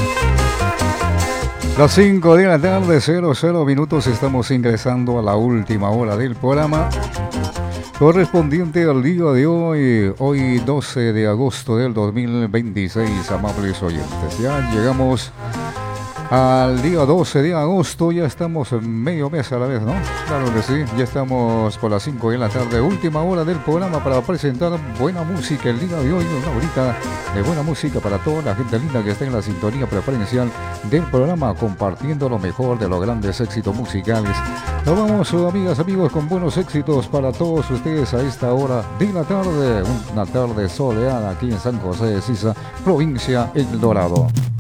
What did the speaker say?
Las 5 de la tarde, 00 minutos, estamos ingresando a la última hora del programa correspondiente al día de hoy 12 de agosto del 2026, amables oyentes. Ya llegamos al día 12 de agosto, ya estamos medio mes a la vez, ¿no? Claro que sí, ya estamos por las 5 de la tarde, última hora del programa para presentar buena música el día de hoy, una horita de buena música para toda la gente linda que está en la sintonía preferencial del programa, compartiendo lo mejor de los grandes éxitos musicales. Nos vamos, amigas, amigos, con buenos éxitos para todos ustedes a esta hora de la tarde, una tarde soleada aquí en San José de Sisa, provincia El Dorado.